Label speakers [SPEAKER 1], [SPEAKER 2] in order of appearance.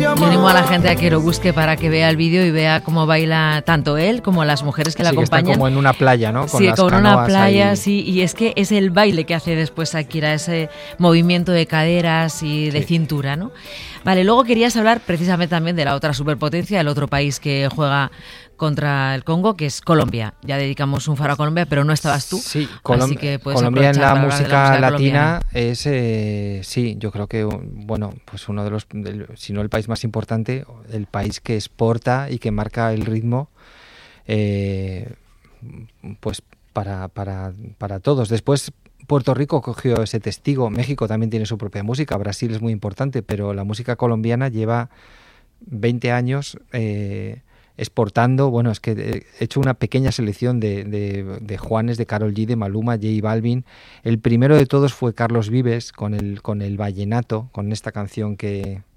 [SPEAKER 1] Yo animo a la gente a que lo busque para que vea el vídeo y vea cómo baila tanto él como las mujeres que le acompañan.
[SPEAKER 2] Que está como en una playa, ¿no?
[SPEAKER 1] Con las canoas una playa, ahí. Sí, y es que es el baile que hace después Shakira, ese movimiento de caderas y de cintura, ¿no? Vale, luego querías hablar precisamente también de la otra superpotencia, el otro país que juega contra el Congo, que es Colombia. Ya dedicamos un faro a Colombia, pero no estabas tú.
[SPEAKER 2] Sí,
[SPEAKER 1] así que puedes
[SPEAKER 2] Colombia en la música latina
[SPEAKER 1] colombiana.
[SPEAKER 2] es, sí, yo creo que, bueno, pues uno de los, si no el país más importante, el país que exporta y que marca el ritmo, pues para todos. Después Puerto Rico cogió ese testigo, México también tiene su propia música, Brasil es muy importante, pero la música colombiana lleva 20 años exportando. Bueno, es que he hecho una pequeña selección de Juanes, de Karol G, de Maluma, J Balvin. El primero de todos fue Carlos Vives con el vallenato, con esta canción que